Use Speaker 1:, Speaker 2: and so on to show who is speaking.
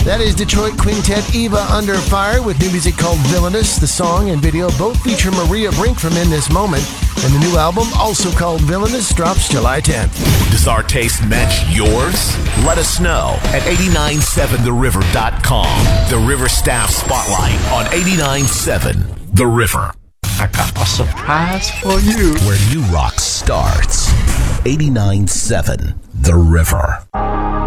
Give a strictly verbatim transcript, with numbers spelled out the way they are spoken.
Speaker 1: That is Detroit Quintet Eva Under Fire with new music called Villainous. The song and video both feature Maria Brink from In This Moment. And the new album, also called Villainous, drops July tenth.
Speaker 2: Does our taste match yours? Let us know at eight nine seven the river dot com. The River Staff Spotlight on eight nine seven The River.
Speaker 3: I got a surprise for you.
Speaker 2: Where new rock starts. eight nine seven The River.